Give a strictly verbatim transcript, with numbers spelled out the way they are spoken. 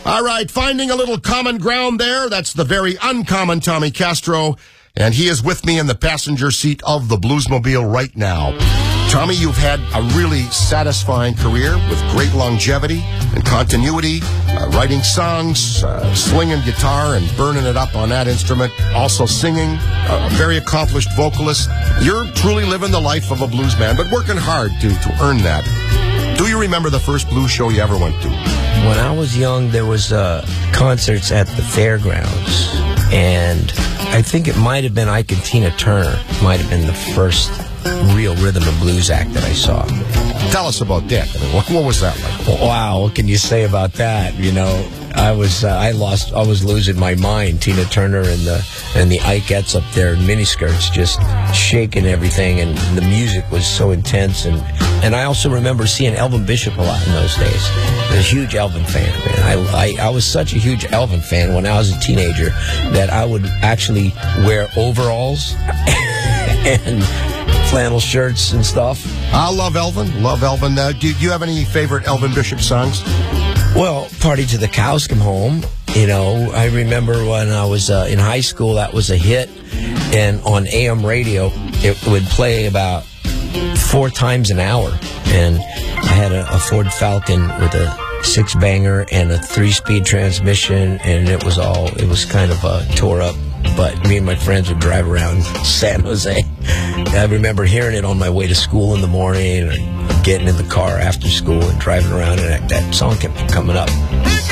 All right, finding a little common ground there. That's the very uncommon Tommy Castro, and he is with me in the passenger seat of the Bluesmobile right now. Tommy, you've had a really satisfying career with great longevity and continuity, uh, writing songs, uh, slinging guitar and burning it up on that instrument, also singing, uh, a very accomplished vocalist. You're truly living the life of a blues man, but working hard to, to earn that. Do you remember the first blues show you ever went to? When I was young, there was uh, concerts at the fairgrounds, and I think it might have been Ike and Tina Turner, might have been the first real rhythm and blues act that I saw. Tell us about that. I mean, what, what was that like? Wow, what can you say about that? You know, I was uh, I lost I was losing my mind. Tina Turner and the and the Ikeettes up there in miniskirts just shaking everything, and the music was so intense. And and I also remember seeing Elvin Bishop a lot in those days. I was a huge Elvin fan, man. I, I I was such a huge Elvin fan when I was a teenager that I would actually wear overalls and flannel shirts and stuff. I love Elvin. Love Elvin. Uh, do, do you have any favorite Elvin Bishop songs? Well, Party to the Cows Come Home. You know, I remember when I was uh, in high school, that was a hit. And on A M radio, it would play about four times an hour. And I had a, a Ford Falcon with a six-banger and a three-speed transmission. And it was all, it was kind of uh, tore up. But me and my friends would drive around San Jose. I remember hearing it on my way to school in the morning, or getting in the car after school and driving around, and that, that song kept coming up.